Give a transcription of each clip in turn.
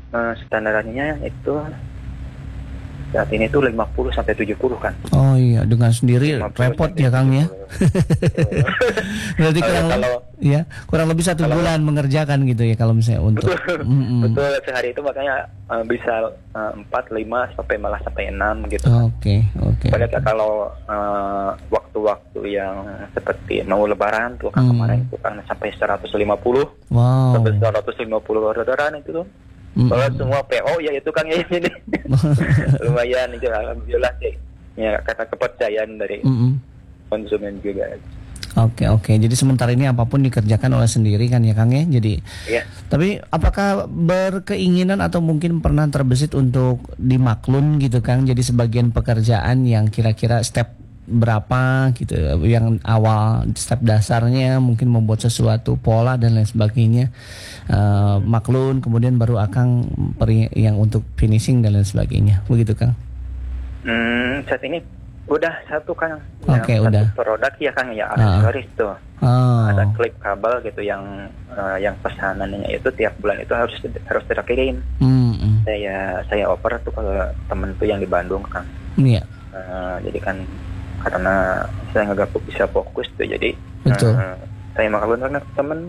Standarnya itu saat ini tuh 50 sampai 70 kan. Oh iya, dengan sendiri 50 repot sampai ya Kang ya. 70. Berarti kurang lebih 1 bulan mengerjakan gitu ya kalau misalnya untuk. Betul, sehari itu makanya bisa 4, 5 sampai malah sampai 6 gitu. Oke. Padahal kalau waktu-waktu yang seperti mau lebaran tuh kan kemarin itu kan sampai 150. Wow. Sampai 150 orderan itu tuh. Kalau semua PO ya itu kan ya ini. Lumayan itu alhamdulillah sih. Ya kata kepercayaan dari konsumen juga. Oke. Jadi sementara ini apapun dikerjakan oleh sendiri kan ya Kang ya. Jadi tapi apakah berkeinginan atau mungkin pernah terbesit untuk dimaklun gitu Kang, jadi sebagian pekerjaan yang kira-kira step berapa gitu, yang awal step dasarnya mungkin membuat sesuatu pola dan lain sebagainya, maklun kemudian baru Akang yang untuk finishing dan lain sebagainya, begitu Kang? Saat ini udah satu Kang, Oke, udah produk ya Kang ya, aksesoris tuh. Ada klip kabel gitu yang pesanannya itu tiap bulan itu harus terkirim. Saya oper tuh kalau temen tuh yang di Bandung Kang. Iya. Jadi kan karena saya nggak bisa fokus tuh, jadi saya maklum karena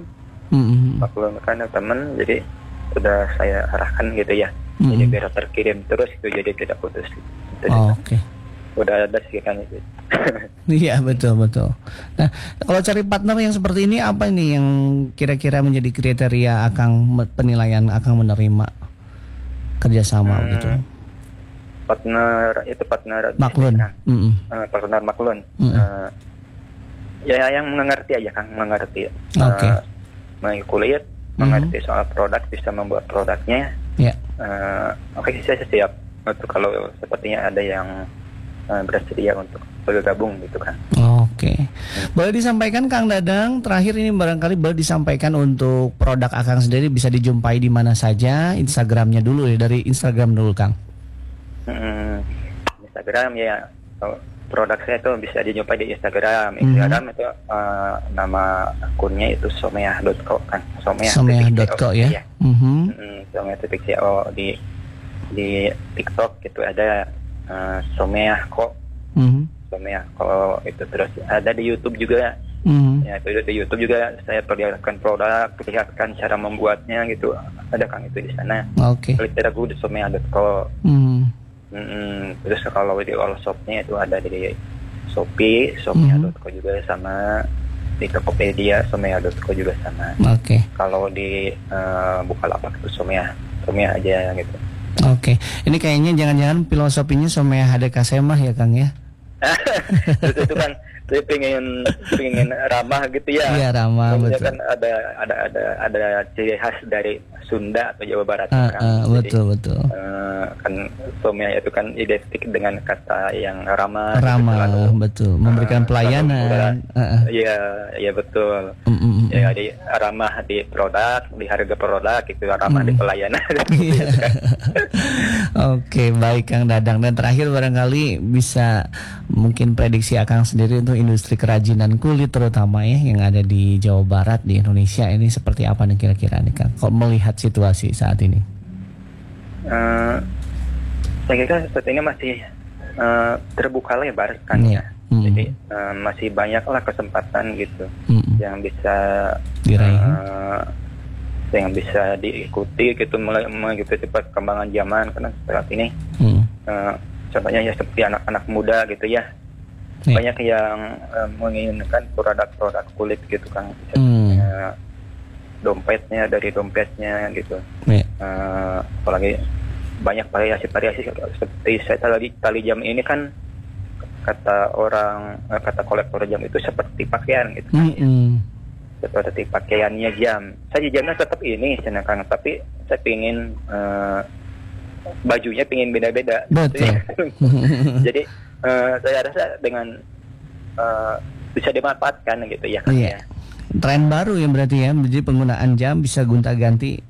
temen, jadi udah saya arahkan gitu ya. Jadi biar terkirim terus itu, jadi tidak putus. Oke. Udah ada sih kan itu. Iya betul. Nah kalau cari partner yang seperti ini, apa ini yang kira-kira menjadi kriteria penilaian Akang menerima kerjasama gitu? Partner maklun. Partner maklun. Ya yang mengerti aja Kang, mengerti. Kuliah mengerti soal produk, bisa membuat produknya. Oke, saya siap untuk kalau sepertinya ada yang bersedia untuk bergabung gitu kan. Oke. Boleh disampaikan Kang Dadang, terakhir ini barangkali boleh disampaikan untuk produk Akang sendiri bisa dijumpai di mana saja, Instagramnya dulu ya, dari Instagram dulu Kang. Instagram ya, produk saya itu bisa dijumpai di Instagram. Instagram itu nama akunnya itu someah.co kan. Someah.co ya. Someah.co. Di TikTok gitu ada someah.co. Someah.co itu, terus ada di YouTube juga. Ya itu di YouTube juga saya perlihatkan produk, perlihatkan cara membuatnya gitu. Ada Kang itu di sana. Klik di someah.co. Terus kalau di all shopnya itu ada di Shopee, someah.co juga sama, di Tokopedia, someah.co juga sama. Kalau di Bukalapak itu someah aja gitu. Ini kayaknya jangan-jangan filosofinya someah HDK Semah ya Kang ya? Itu kan saya pengen ramah gitu ya. Iya ramah, betul. Kan ada ciri khas dari Sunda atau Jawa Barat. Betul. Kan someah itu kan identik dengan kata yang ramah. Betul. Memberikan pelayanan. Iya betul. Ya di ramah di produk, di harga produk itu ramah di pelayanan. Oke, baik Kang Dadang. Dan terakhir barangkali bisa mungkin prediksi Akang sendiri untuk industri kerajinan kulit terutama ya yang ada di Jawa Barat, di Indonesia ini seperti apa nih kira-kira nih Kang, kalau melihat situasi saat ini? Saya kira sepertinya masih terbuka lebar kan ya. Jadi masih banyaklah kesempatan gitu yang bisa diraih, yang bisa diikuti gitu, mengikuti perkembangan zaman karena saat ini. Contohnya ya seperti anak-anak muda gitu ya. Banyak yang menginginkan produk-produk kulit gitu kan. Dompetnya gitu. Apalagi banyak variasi seperti saya tali jam ini kan, kata kolektor jam itu seperti pakaian gitu kan. Seperti pakaiannya jam. Saya jamnya tetap ini sedangkan, tapi saya pingin bajunya pingin beda-beda. Betul. Jadi saya rasa dengan bisa dimanfaatkan gitu ya kan. Iya. Tren baru ya berarti ya, jadi penggunaan jam bisa gonta-ganti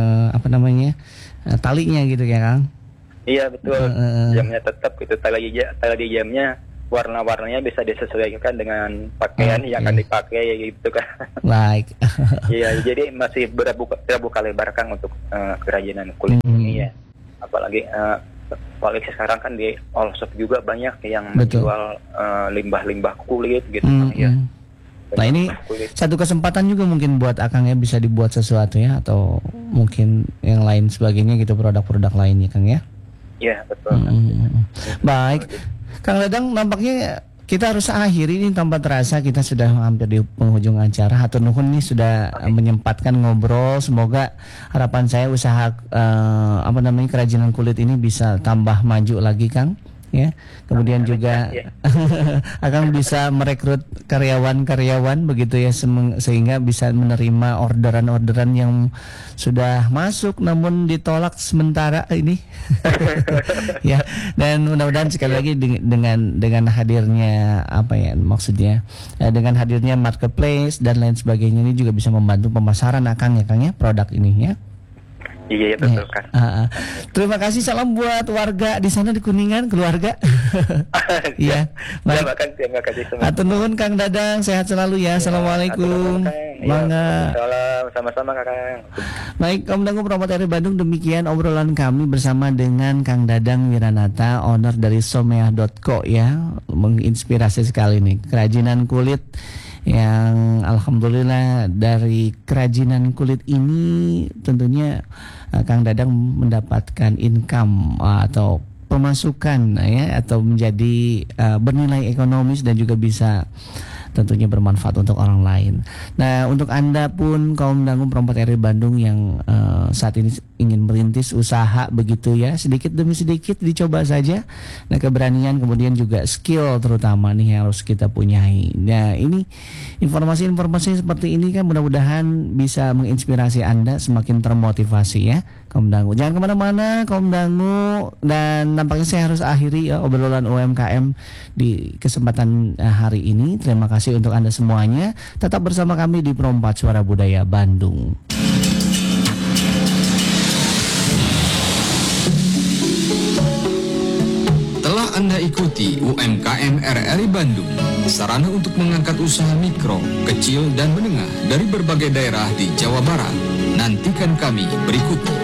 talinya gitu ya Kang. Iya betul. Jamnya tetap gitu, tali jamnya warna-warnanya bisa disesuaikan dengan pakaian yang akan dipakai gitu kan. Baik. Iya, jadi masih terbuka lebar Kang untuk kerajinan kulit ini. apalagi sekarang kan di all shop juga banyak yang menjual limbah-limbah kulit gitu kan ya. Nah ini satu kesempatan juga mungkin buat Akang ya, bisa dibuat sesuatu ya, atau mungkin yang lain sebagainya gitu, produk-produk lainnya Kang ya. Iya betul. Baik, Kang Dadang, nampaknya kita harus akhiri ini tanpa terasa, kita sudah hampir di penghujung acara. Hatur nuhun nih sudah menyempatkan ngobrol. Semoga harapan saya usaha kerajinan kulit ini bisa tambah maju lagi Kang. Ya, kemudian juga akan bisa merekrut karyawan-karyawan begitu ya, sehingga bisa menerima orderan-orderan yang sudah masuk namun ditolak sementara ini. Ya, dan mudah-mudahan sekali lagi dengan hadirnya dengan hadirnya marketplace dan lain sebagainya ini juga bisa membantu pemasaran Akang ya Kang ya, produk ini ya. Iya betul kan. Terima kasih, salam buat warga di sana di Kuningan, keluarga. Iya. Baik. Terima kasih. Atur nuhun Kang Dadang, sehat selalu ya. Assalamualaikum. Bangga. Salam sama-sama Kakang. Baik, kaum dangu promoter dari Bandung, demikian obrolan kami bersama dengan Kang Dadang Wiranata, owner dari Someah.co ya. Menginspirasi sekali nih, kerajinan kulit yang alhamdulillah dari kerajinan kulit ini tentunya Kang Dadang mendapatkan income atau pemasukan ya, atau menjadi bernilai ekonomis dan juga bisa tentunya bermanfaat untuk orang lain. Nah, untuk Anda pun kaum dangu perempat RI Bandung yang saat ini ingin merintis usaha begitu ya, sedikit demi sedikit dicoba saja. Nah, keberanian kemudian juga skill terutama nih yang harus kita punyai. Nah, ini informasi-informasi seperti ini kan mudah-mudahan bisa menginspirasi Anda semakin termotivasi ya kaum dangu. Jangan kemana-mana kaum dangu, dan nampaknya saya harus akhiri ya obrolan UMKM di kesempatan hari ini. Terima kasih untuk Anda semuanya. Tetap bersama kami di Pro 4 Suara Budaya Bandung. Telah Anda ikuti UMKM RRI Bandung, sarana untuk mengangkat usaha mikro, kecil, dan menengah dari berbagai daerah di Jawa Barat. Nantikan kami berikutnya.